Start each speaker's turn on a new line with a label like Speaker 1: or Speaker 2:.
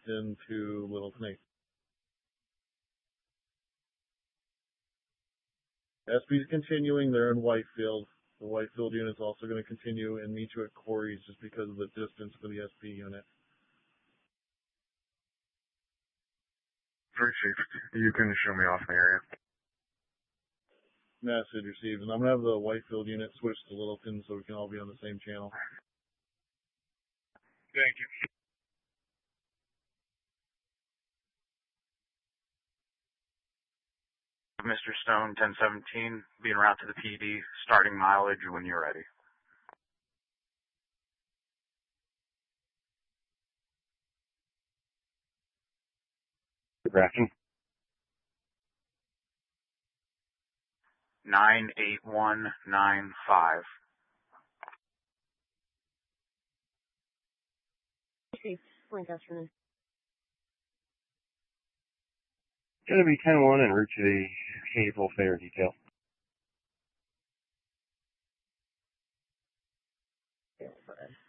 Speaker 1: Littleton to Little Snake. SP's continuing. They're in Whitefield. The Whitefield unit's also going to continue and meet you at Corey's just because of the distance for the SP unit.
Speaker 2: Received. You can show me off the area.
Speaker 1: Message received. And I'm going to have the Whitefield unit switch to Littleton so we can all be on the same channel.
Speaker 2: Thank you.
Speaker 3: Mr. Stone, 1017, being route to the PD, starting mileage when you're ready.
Speaker 4: Grafton.
Speaker 3: 98195.
Speaker 5: Received. Lancaster.
Speaker 4: Gonna be 10-1 en route to the Hazel Fair detail.
Speaker 5: Yeah,